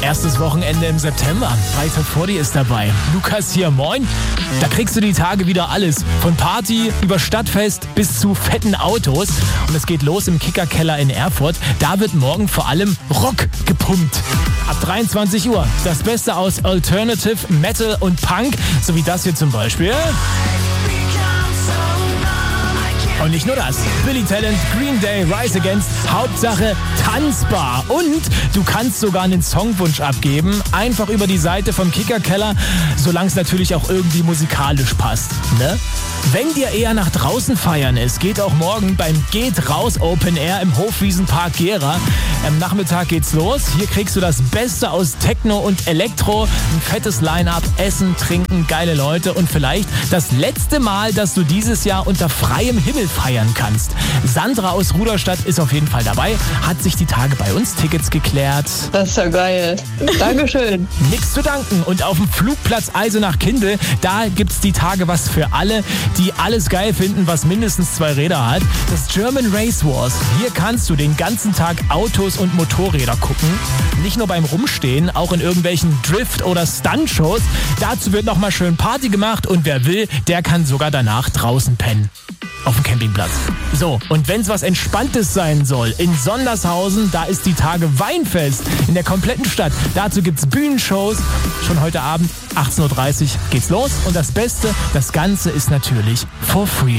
Erstes Wochenende im September. Freitag vor dir ist dabei. Lukas hier, moin. Da kriegst du die Tage wieder alles. Von Party über Stadtfest bis zu fetten Autos. Und es geht los im Kickerkeller in Erfurt. Da wird morgen vor allem Rock gepumpt. Ab 23 Uhr das Beste aus Alternative, Metal und Punk. So wie das hier zum Beispiel. Und nicht nur das. Billy Talent, Green Day, Rise Against, Hauptsache tanzbar. Und du kannst sogar einen Songwunsch abgeben. Einfach über die Seite vom Kickerkeller, solange es natürlich auch irgendwie musikalisch passt. Ne? Wenn dir eher nach draußen feiern ist, geht auch morgen beim Geht Raus Open Air im Hofwiesenpark Gera. Am Nachmittag geht's los. Hier kriegst du das Beste aus Techno und Elektro. Ein fettes Line-Up, Essen, Trinken, geile Leute und vielleicht das letzte Mal, dass du dieses Jahr unter freiem Himmel feiern kannst. Sandra aus Ruderstadt ist auf jeden Fall dabei, hat sich die Tage bei uns Tickets geklärt. Das ist ja geil. Dankeschön. Nix zu danken. Und auf dem Flugplatz Eisenach-Kindl, da gibt's die Tage was für alle, die alles geil finden, was mindestens 2 Räder hat. Das German Race Wars. Hier kannst du den ganzen Tag Autos und Motorräder gucken. Nicht nur beim Rumstehen, auch in irgendwelchen Drift- oder Stunt-Shows. Dazu wird nochmal schön Party gemacht und wer will, der kann sogar danach draußen pennen. Auf dem Campingplatz. So, und wenn es was Entspanntes sein soll, in Sondershausen, da ist die Tage Weinfest in der kompletten Stadt. Dazu gibt's Bühnenshows. Schon heute Abend, 18.30 Uhr geht's los. Und das Beste, das Ganze ist natürlich for free.